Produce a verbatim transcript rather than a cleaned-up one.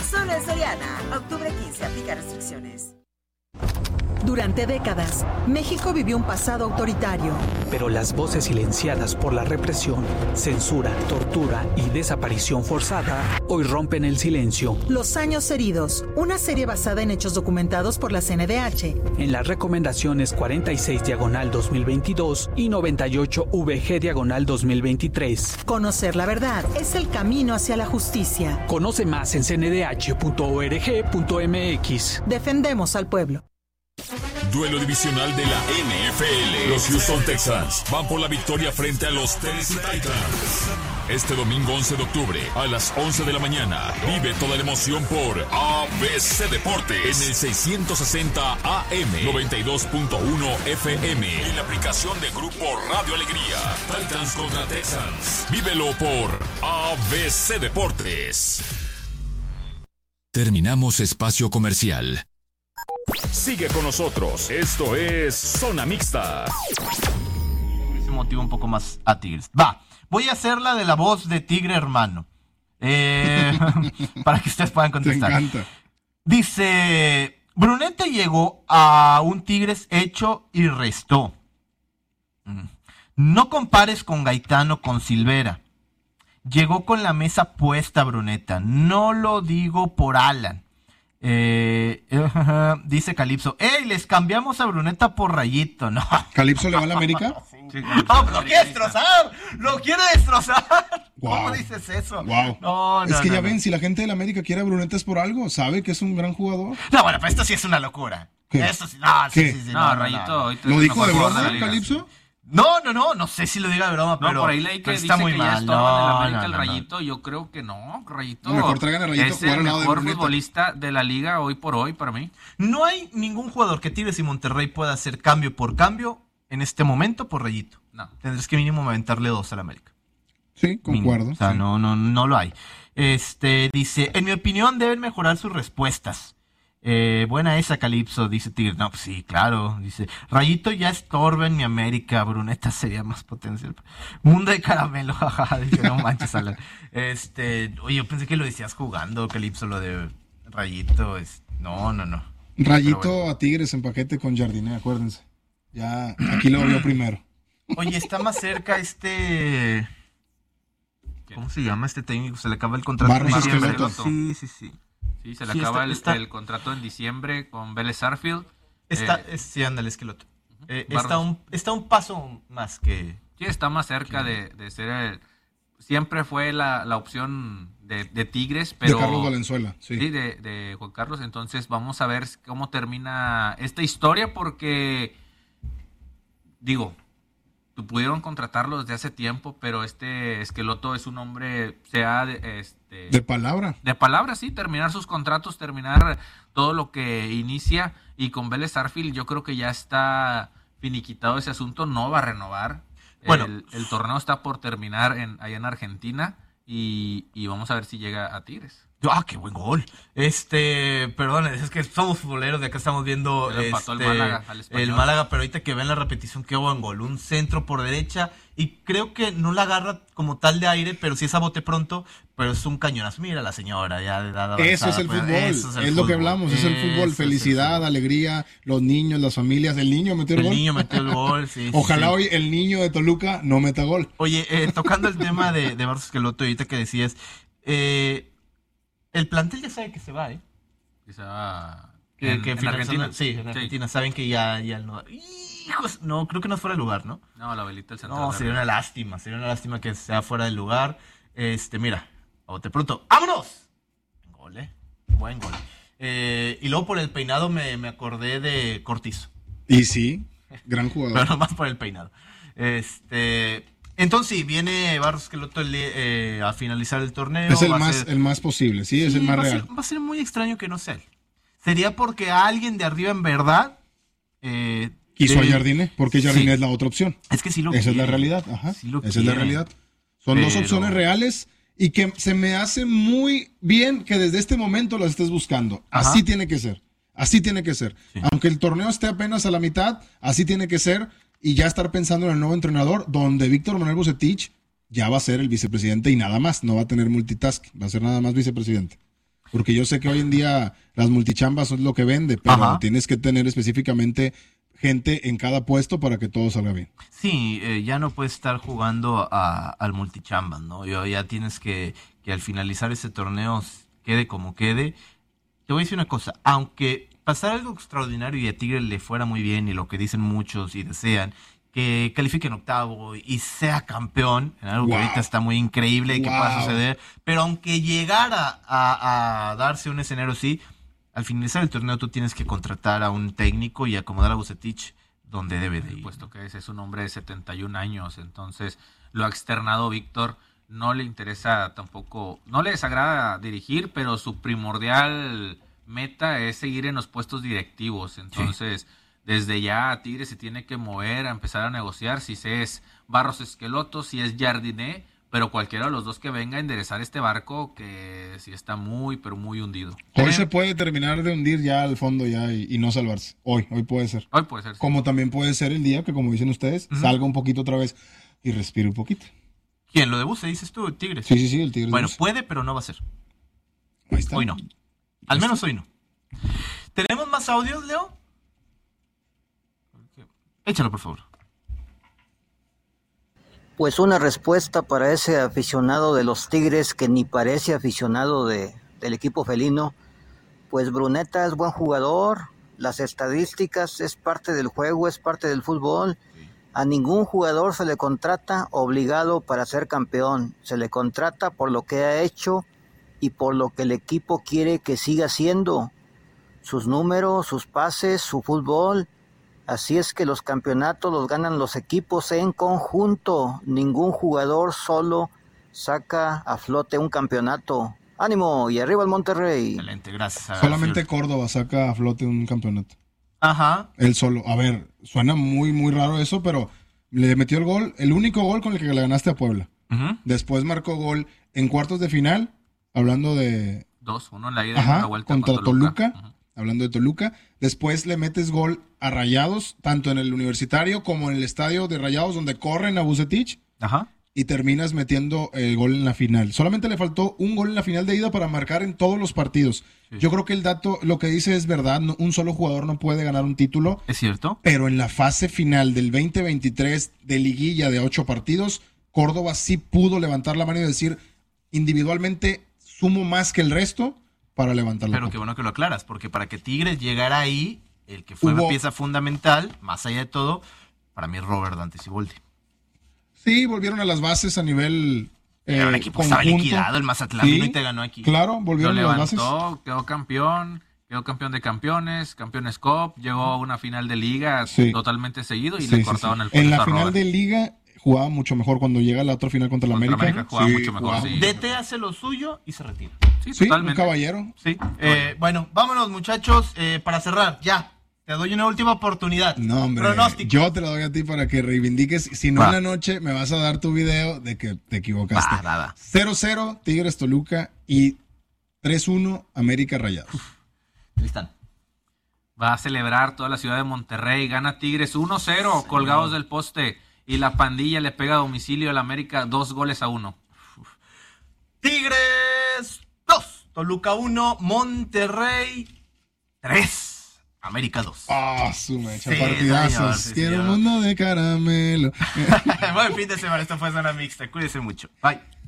Solo en Soriana. Octubre quince. Aplica restricciones. Durante décadas, México vivió un pasado autoritario. Pero las voces silenciadas por la represión, censura, tortura y desaparición forzada hoy rompen el silencio. Los años heridos, una serie basada en hechos documentados por la C N D H. En las recomendaciones cuarenta y seis diagonal dos mil veintidós y noventa y ocho V G diagonal dos mil veintitrés. Conocer la verdad es el camino hacia la justicia. Conoce más en c n d h punto org punto m x. Defendemos al pueblo. Duelo divisional de la N F L. Los Houston Texans van por la victoria frente a los Tennessee Titans. Este domingo once de octubre a las once de la mañana. Vive toda la emoción por A B C Deportes en el seiscientos sesenta A M, noventa y dos punto uno F M y la aplicación de Grupo Radio Alegría. Titans contra Texans. Vívelo por A B C Deportes. Terminamos espacio comercial. Sigue con nosotros. Esto es Zona Mixta. Ese motivo un poco más a Tigres. Va, voy a hacer la de la voz de Tigre Hermano. Eh, para que ustedes puedan contestar. Te encanta. Dice, Bruneta llegó a un Tigres hecho y restó. No compares con Gaetano, con Silvera. Llegó con la mesa puesta, Bruneta. No lo digo por Alan. Eh, uh, dice Calipso, ¡ey! Les cambiamos a Bruneta por Rayito, ¿no? ¿Calipso le va a la América? Sí, no, lo quiere destrozar, lo quiere destrozar. Wow. ¿Cómo dices eso? Wow. No, no, es que no, ya no. ven, si la gente de la América quiere a Bruneta es por algo, sabe que es un gran jugador. No, bueno, pues esto sí es una locura. ¿Qué? Esto sí, no, sí, ¿Qué? sí, sí, No, no, no, Rayito, no. ahorita ¿Lo es dijo el de mejor broma, la liga. Calipso? No, no, no, no sé si lo diga de broma, No, pero por ahí leí que pero dice está muy que mal. ya estaba en el No, América no, el no, no. Rayito. Yo creo que no, Rayito. No, mejor traigan a Rayito es a jugar el al lado de mejor Bruneta. futbolista de la liga hoy por hoy para mí. No hay ningún jugador que Tigres y Monterrey pueda hacer cambio por cambio en este momento por Rayito. No. Tendrás que mínimo aventarle dos al América. Sí, concuerdo. Mínimo. O sea, sí. no, no, no lo hay. Este, dice, en mi opinión deben mejorar sus respuestas. Eh, buena esa, Calipso, dice Tigres. No, pues sí, claro. Dice, Rayito ya estorba en mi América, Bruneta sería más potencial. Mundo de caramelo, jaja. Dice, no manches, Alan. Este, oye, yo pensé que lo decías jugando, Calipso, lo de Rayito. Es, no, no, no. Rayito Pero bueno. a Tigres en paquete con Jardiné, acuérdense. Ya, aquí lo vio primero. Oye, está más cerca este... ¿Cómo se llama este técnico? Se le acaba el contrato. Barros en diciembre. Esqueloto. Sí, sí, sí. Sí, se le Sí, acaba está- el, está- el contrato en diciembre con Vélez Sarsfield. Está, Eh, es- sí, ándale, Esqueloto. Eh, Barros. está, un, está un paso más que... Sí, está más cerca de, de ser el... Siempre fue la, la opción de, de Tigres, pero... De Carlos Valenzuela, sí. Sí, de, de Juan Carlos. Entonces vamos a ver cómo termina esta historia porque, digo, pudieron contratarlo desde hace tiempo, pero este Esqueloto es un hombre, sea de, este, De palabra. de palabra, sí, terminar sus contratos, terminar todo lo que inicia. Y con Vélez Sarsfield yo creo que ya está finiquitado ese asunto, no va a renovar. Bueno. el, el torneo está por terminar en, allá en Argentina y, y vamos a ver si llega a Tigres. ¡Ah, qué buen gol! Este, perdón, es que somos futboleros, de acá estamos viendo Le empató este, el Málaga al Español. el Málaga, pero ahorita que ven la repetición, qué buen gol. Un centro por derecha y creo que no la agarra como tal de aire, pero sí es a bote pronto, pero es un cañonazo. Mira la señora, ya de edad Eso avanzada, es el pues, fútbol. eso Es, el lo que fútbol. hablamos, es el Eso fútbol. es el Felicidad, fútbol. alegría, los niños, las familias. El niño metió el, El gol. niño metió el gol, sí. sí, Ojalá sí. hoy el niño de Toluca no meta gol. Oye, eh, tocando el tema de, de Barros Esqueloto, ahorita que decías, eh, el plantel ya sabe que se va, ¿eh? Quizá Que, en, que en finalizando- Argentina. Sí, en Argentina. Saben que ya, ya no. Hijos, no, creo que no es fuera de lugar, ¿no? No, la velita del central. No, de sería arriba. una lástima, sería una lástima que sea fuera del lugar. Este, mira, o te pregunto, ¡vámonos! Buen gol, ¿eh? Buen gol. Eh, y luego por el peinado me, me acordé de Cortizo, Y sí, gran jugador. pero nomás por el peinado. Este, entonces sí, viene Barros Esqueloto el- eh, a finalizar el torneo. es el va a más, ser- el más posible, sí, es Sí, el más va a real. ser- va a ser muy extraño que no sea él. Sería porque alguien de arriba en verdad... Eh, Quiso a de- Jardine, porque Jardine Sí. es la otra opción. Es que sí lo Esa es la quiere. realidad, ajá. Sí lo Esa es la quiere. realidad. Son dos Pero- opciones reales y que se me hace muy bien que desde este momento las estés buscando. Ajá. Así tiene que ser. Así tiene que ser. Sí. Aunque el torneo esté apenas a la mitad, así tiene que ser y ya estar pensando en el nuevo entrenador, donde Víctor Manuel Bucetich ya va a ser el vicepresidente y nada más. No va a tener multitask, va a ser nada más vicepresidente. Porque yo sé que hoy en día las multichambas son lo que vende, pero Ajá. tienes que tener específicamente gente en cada puesto para que todo salga bien. Sí, eh, ya no puedes estar jugando a, al multichambas, ¿no? Yo, ya tienes que, que al finalizar ese torneo, quede como quede. Te voy a decir una cosa, aunque pasara algo extraordinario y a Tigre le fuera muy bien, y lo que dicen muchos y desean, que califique en octavo y sea campeón, en algo Wow. que ahorita está muy increíble y que Wow. pueda suceder, pero aunque llegara a, a darse un escenario así, al finalizar el torneo tú tienes que contratar a un técnico y acomodar a Vucetich donde debe de ir. Puesto que ese es un hombre de setenta y un años, entonces lo ha externado Víctor, no le interesa tampoco, no le desagrada dirigir, pero su primordial meta es seguir en los puestos directivos, entonces... Sí. Desde ya Tigre se tiene que mover a empezar a negociar, si es Barros Esqueloto, si es Jardiné, pero cualquiera de los dos que venga a enderezar este barco que sí está muy, pero muy hundido. Hoy se puede terminar de hundir ya al fondo ya y, y no salvarse. Hoy, hoy puede ser. Hoy puede ser. Sí. Como también puede ser el día que, como dicen ustedes, uh-huh. salga un poquito otra vez y respire un poquito. ¿Quién? ¿Lo de Buce dices tú, Tigres? Sí, sí, sí, el Tigres. Bueno, puede, pero no va a ser. Ahí está. Hoy no. Al menos hoy no. ¿Tenemos más audios, Leo? Échalo, por favor. Pues una respuesta para ese aficionado de los Tigres que ni parece aficionado de, del equipo felino. Pues Bruneta es buen jugador, las estadísticas es parte del juego, es parte del fútbol. A ningún jugador se le contrata obligado para ser campeón, se le contrata por lo que ha hecho y por lo que el equipo quiere que siga haciendo. Sus números, sus pases, su fútbol. Así es que los campeonatos los ganan los equipos en conjunto. Ningún jugador solo saca a flote un campeonato. ¡Ánimo! Y arriba el Monterrey. Excelente, gracias. A Solamente Córdoba saca a flote un campeonato. Ajá. Él solo. A ver, suena muy, muy raro eso, pero le metió el gol, el único gol con el que le ganaste a Puebla. Uh-huh. Después marcó gol en cuartos de final, hablando de... dos uno en la ida Ajá, y la vuelta contra con Toluca. Toluca. Uh-huh. Hablando de Toluca, después le metes gol a Rayados, tanto en el Universitario como en el estadio de Rayados, donde corren a Vucetich, Ajá. y terminas metiendo el gol en la final. Solamente le faltó un gol en la final de ida para marcar en todos los partidos. Sí. Yo creo que el dato, lo que dice es verdad, no, un solo jugador no puede ganar un título. Es cierto. Pero en la fase final del veinte veintitrés de liguilla de ocho partidos, Córdoba sí pudo levantar la mano y decir, individualmente sumo más que el resto, para levantar la Pero copa. qué bueno que lo aclaras, porque para que Tigres llegara ahí, el que fue Hubo... una pieza fundamental, más allá de todo, para mí es Robert Dante Siboldi. Sí, volvieron a las bases a nivel eh, Era un equipo que estaba liquidado, el Mazatlán sí, vino y te ganó aquí. Claro, volvieron Lo a las levantó, bases. quedó campeón, quedó campeón de campeones, campeones Cup, llegó a una final de liga sí. totalmente seguido y sí, le sí, cortaron sí. el puesto En la a final Robert. de liga jugaba mucho mejor cuando llega a la otra final contra la Contra América. América jugaba sí, mucho mejor, jugaba. sí. D T hace lo suyo y se retira. Sí, Sí, un totalmente. caballero. Sí. Eh, bueno, vámonos muchachos, eh, para cerrar, ya. Te doy una última oportunidad. No, hombre. Pronóstico. Yo te lo doy a ti para que reivindiques. Si no, Va. en la noche me vas a dar tu video de que te equivocaste. Va, va, va. cero cero Tigres Toluca y tres uno América Rayados. Tristán. Va a celebrar toda la ciudad de Monterrey, gana Tigres uno cero, colgados del poste, y la pandilla le pega a domicilio al América dos goles a uno. Tigres dos, Toluca uno, Monterrey tres. América dos. Ah, su mecha, Sí, partidazos. señor, sí, Quiero señor. un mundo de caramelo. Buen fin de semana. Esto fue Zona Mixta. Cuídense mucho. Bye.